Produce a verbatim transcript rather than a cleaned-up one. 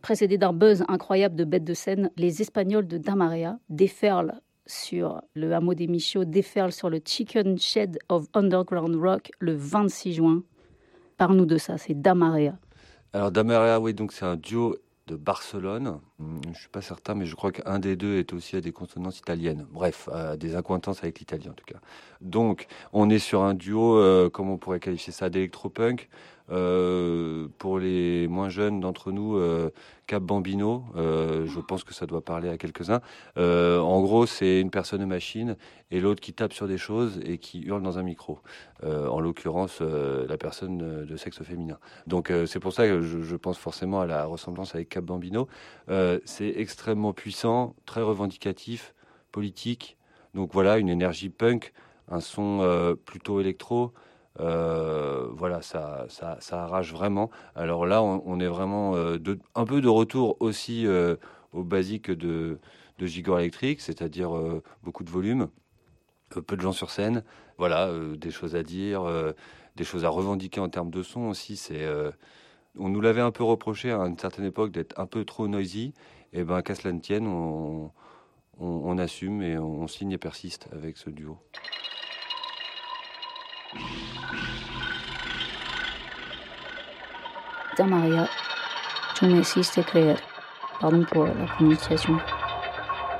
Précédé d'un buzz incroyable de bêtes de scène, les Espagnols de Damarea déferlent sur le hameau des Michauds, déferlent sur le Chicken Shed of Underground Rock le vingt-six juin. Parle-nous de ça, c'est Damarea. Alors Damarea, oui, donc c'est un duo de Barcelone. Je ne suis pas certain, mais je crois qu'un des deux est aussi à des consonances italiennes. Bref, à des accointances avec l'italien en tout cas. Donc, on est sur un duo, euh, comment on pourrait qualifier ça, d'électropunk. Euh, pour les moins jeunes d'entre nous, euh, Cap Bambino, euh, je pense que ça doit parler à quelques-uns. Euh, en gros, c'est une personne machine et l'autre qui tape sur des choses et qui hurle dans un micro. Euh, en l'occurrence, euh, la personne de sexe féminin. Donc, euh, c'est pour ça que je, je pense forcément à la ressemblance avec Cap Bambino. Euh, c'est extrêmement puissant, très revendicatif, politique. Donc voilà, une énergie punk, un son euh, plutôt électro. Euh, voilà, ça, ça, ça arrache vraiment. Alors là, on, on est vraiment euh, de, un peu de retour aussi euh, au basique de, de Gigor Electric, c'est-à-dire euh, beaucoup de volume, euh, peu de gens sur scène. Voilà, euh, des choses à dire, euh, des choses à revendiquer en termes de son aussi. C'est, euh, on nous l'avait un peu reproché à une certaine époque d'être un peu trop noisy. Et ben, qu'à cela ne tienne, on, on, on assume et on, on signe et persiste avec ce duo. Damarea, tu me hiciste creer. Pardon pour la prononciation.